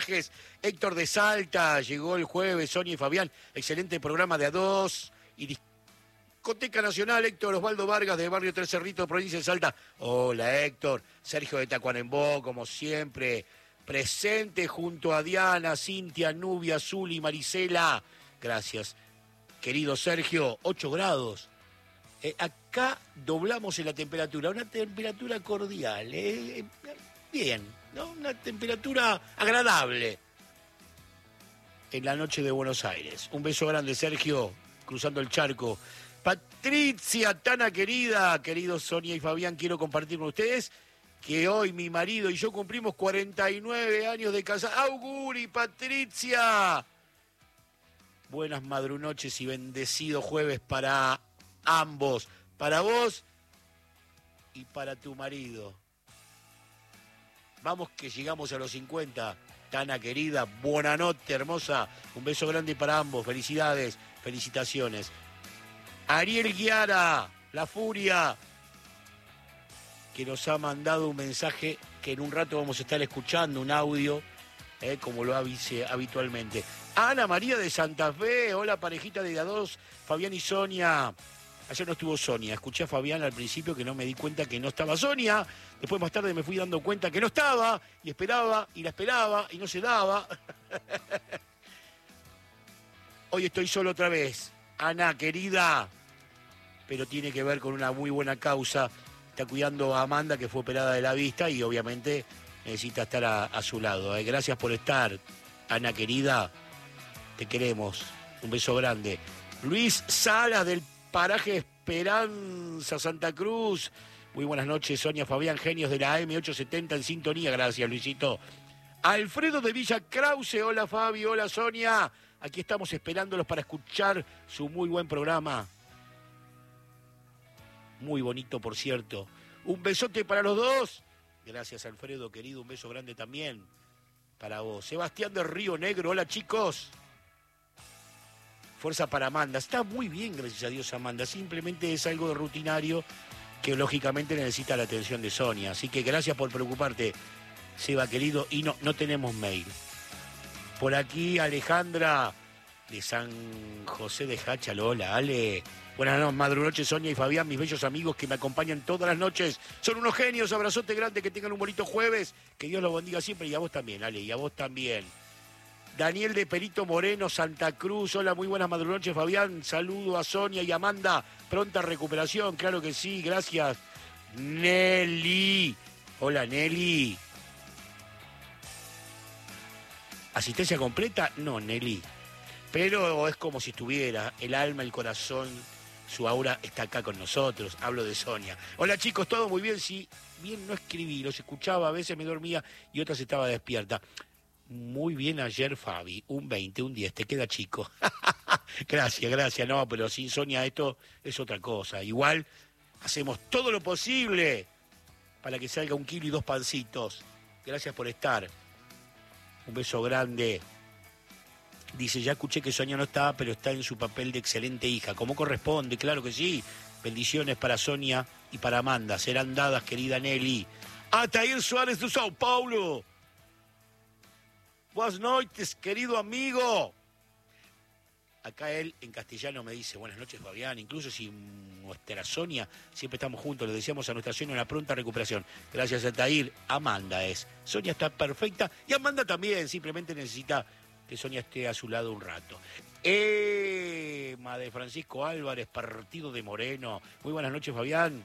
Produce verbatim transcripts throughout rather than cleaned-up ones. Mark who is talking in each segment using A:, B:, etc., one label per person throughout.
A: Parajes. Héctor de Salta, llegó el jueves, Sonia y Fabián. Excelente programa de A dos. Y Discoteca Nacional, Héctor Osvaldo Vargas, de Barrio Tres Cerritos, provincia de Salta. Hola, Héctor. Sergio de Tacuarembó, como siempre, presente junto a Diana, Cintia, Nubia, Zuli, Marisela. Gracias, querido Sergio. ocho grados. Eh, acá doblamos en la temperatura, una temperatura cordial, eh, bien, ¿no? Una temperatura agradable en la noche de Buenos Aires. Un beso grande, Sergio, cruzando el charco. Patricia, Tana querida, queridos Sonia y Fabián, quiero compartir con ustedes que hoy mi marido y yo cumplimos cuarenta y nueve años de casa. ¡Auguri, Patricia! Buenas madrunoches y bendecido jueves para ambos, para vos y para tu marido. Vamos que llegamos a los cincuenta. Tana querida, buena noche, hermosa. Un beso grande para ambos. Felicidades, felicitaciones. Ariel Guiara, la furia, que nos ha mandado un mensaje que en un rato vamos a estar escuchando, un audio, eh, como lo avise habitualmente. Ana María de Santa Fe, hola parejita de A dos, Fabián y Sonia. Ayer no estuvo Sonia, escuché a Fabián al principio que no me di cuenta que no estaba Sonia, después más tarde me fui dando cuenta que no estaba, y esperaba, y la esperaba, y no se daba. Hoy estoy solo otra vez, Ana querida, pero tiene que ver con una muy buena causa. Está cuidando a Amanda, que fue operada de la vista, y obviamente necesita estar a, a su lado. ¿eh? Gracias por estar, Ana querida, te queremos, un beso grande. Luis Salas del Paraje Esperanza, Santa Cruz. Muy buenas noches, Sonia, Fabián, genios de la A M ochocientos setenta en sintonía. Gracias, Luisito. Alfredo de Villa Krause, hola Fabi, hola Sonia. Aquí estamos esperándolos para escuchar su muy buen programa. Muy bonito, por cierto. Un besote para los dos. Gracias, Alfredo, querido. Un beso grande también para vos. Sebastián de Río Negro, hola chicos. Fuerza para Amanda. Está muy bien, gracias a Dios, Amanda. Simplemente es algo de rutinario que lógicamente necesita la atención de Sonia. Así que gracias por preocuparte, Seba, querido. Y no, no tenemos mail. Por aquí, Alejandra de San José de Háchal. Hola, Ale. Buenas noches, madrunoches, Sonia y Fabián, mis bellos amigos que me acompañan todas las noches. Son unos genios. Abrazote grande, que tengan un bonito jueves. Que Dios los bendiga siempre. Y a vos también, Ale, y a vos también. Daniel de Perito Moreno, Santa Cruz. Hola, muy buenas madrunoches, Fabián. Saludo a Sonia y Amanda. Pronta recuperación, claro que sí, gracias. Nelly. Hola, Nelly. ¿Asistencia completa? No, Nelly. Pero es como si estuviera. El alma, el corazón, su aura está acá con nosotros. Hablo de Sonia. Hola, chicos, ¿todo muy bien? Sí, bien no escribí, los escuchaba, a veces me dormía y otras estaba despierta. Muy bien ayer, Fabi. Un veinte, un diez, te queda chico. Gracias, gracias. No, pero sin Sonia esto es otra cosa. Igual hacemos todo lo posible para que salga un kilo y dos pancitos. Gracias por estar. Un beso grande. Dice, ya escuché que Sonia no estaba, pero está en su papel de excelente hija. Como corresponde, claro que sí. Bendiciones para Sonia y para Amanda. Serán dadas, querida Nelly. Atair Suárez de Sao Paulo. Buenas noches, querido amigo. Acá él en castellano me dice, buenas noches, Fabián. Incluso si nuestra Sonia, siempre estamos juntos, le deseamos a nuestra Sonia una pronta recuperación. Gracias a Tair. Amanda es. Sonia está perfecta y Amanda también. Simplemente necesita que Sonia esté a su lado un rato. Emma de Francisco Álvarez, partido de Moreno. Muy buenas noches, Fabián.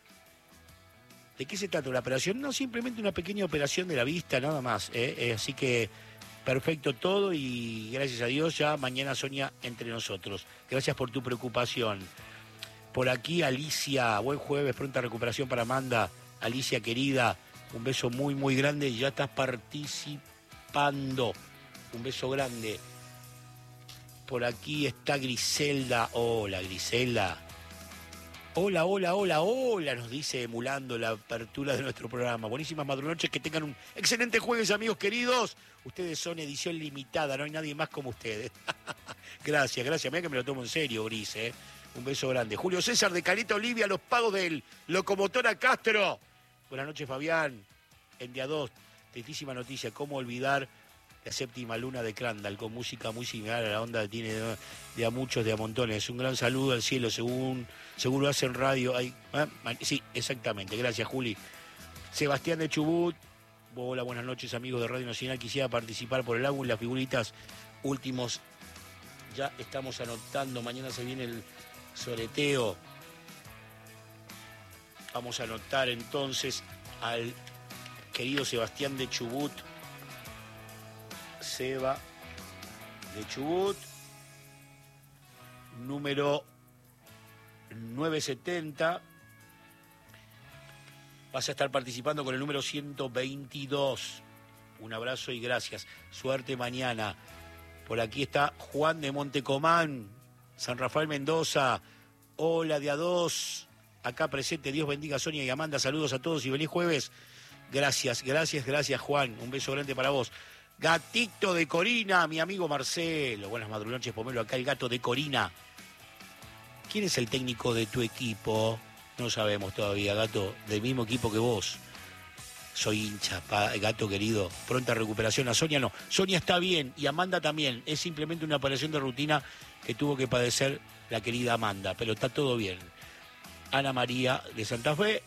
A: ¿De qué se trata la operación? No, simplemente una pequeña operación de la vista, nada más. ¿eh? Eh, así que perfecto todo y gracias a Dios ya mañana Sonia entre nosotros. Gracias por tu preocupación. Por aquí Alicia, buen jueves, pronta recuperación para Amanda. Alicia querida, un beso muy muy grande, ya estás participando. Un beso grande. Por aquí está Griselda. Hola, Griselda. Hola, hola, hola, hola, nos dice emulando la apertura de nuestro programa. Buenísimas madrunoches, que tengan un excelente jueves, amigos queridos. Ustedes son edición limitada, no hay nadie más como ustedes. Gracias, gracias. Mira que me lo tomo en serio, Gris, ¿eh? Un beso grande. Julio César de Caleta Olivia, los pagos del Locomotora Castro. Buenas noches, Fabián. En día dos, tristísima noticia, cómo olvidar la séptima luna de Crandall, con música muy similar a la onda que tiene de, de a muchos, de a montones. Un gran saludo al cielo, según seguro hacen radio. Ay, ¿eh? Sí, exactamente. Gracias, Juli. Sebastián de Chubut. Hola, buenas noches, amigos de Radio Nacional. Quisiera participar por el álbum Las Figuritas Últimos. Ya estamos anotando. Mañana se viene el soleteo. Vamos a anotar entonces al querido Sebastián de Chubut. Seba de Chubut. Número novecientos setenta. Vas a estar participando con el número ciento veintidós. Un abrazo y gracias. Suerte mañana. Por aquí está Juan de Montecomán, San Rafael Mendoza. Hola de a dos. Acá presente. Dios bendiga a Sonia y Amanda. Saludos a todos y feliz jueves. Gracias, gracias, gracias, Juan. Un beso grande para vos. Gatito de Corina, mi amigo Marcelo. Buenas madrugones, Pomelo. Acá el gato de Corina. ¿Quién es el técnico de tu equipo? No sabemos todavía, gato. Del mismo equipo que vos. Soy hincha, pa, gato querido. Pronta recuperación. A Sonia no. Sonia está bien y Amanda también. Es simplemente una operación de rutina que tuvo que padecer la querida Amanda. Pero está todo bien. Ana María de Santa Fe,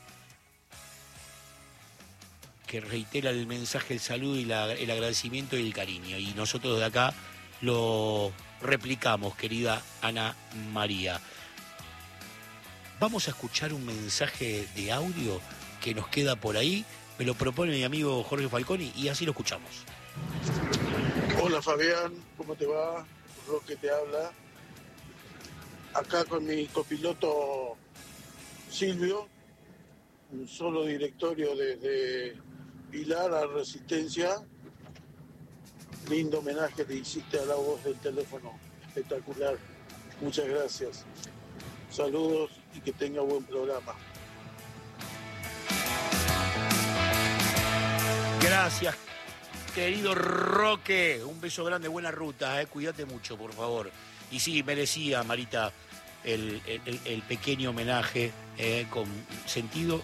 A: que reitera el mensaje, el saludo y la, el agradecimiento y el cariño. Y nosotros de acá lo replicamos, querida Ana María. Vamos a escuchar un mensaje de audio que nos queda por ahí. Me lo propone mi amigo Jorge Falconi y así lo escuchamos.
B: Hola Fabián, ¿cómo te va? Roque te habla. Acá con mi copiloto Silvio, un solo directorio desde Pilar a Resistencia. Lindo homenaje que hiciste a la voz del teléfono, espectacular. Muchas gracias. Saludos y que tenga buen programa.
A: Gracias, querido Roque. Un beso grande, buena ruta, eh. Cuídate mucho, por favor. Y sí, merecía, Marita, el, el, el pequeño homenaje eh, con sentido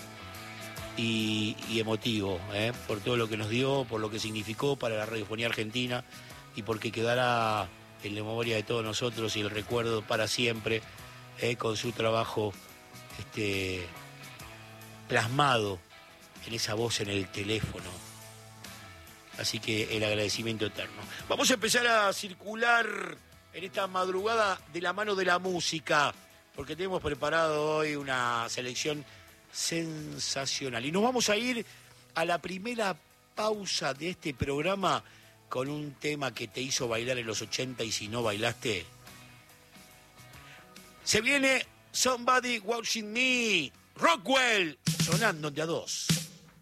A: y, y emotivo, eh, por todo lo que nos dio, por lo que significó para la radiofonía argentina y porque quedará en la memoria de todos nosotros y el recuerdo para siempre, eh, con su trabajo este, plasmado en esa voz en el teléfono. Así que el agradecimiento eterno. Vamos a empezar a circular en esta madrugada de la mano de la música, porque tenemos preparado hoy una selección sensacional. Y nos vamos a ir a la primera pausa de este programa con un tema que te hizo bailar en los ochenta y si no bailaste. Se viene Somebody Watching Me, Rockwell, sonando de a dos.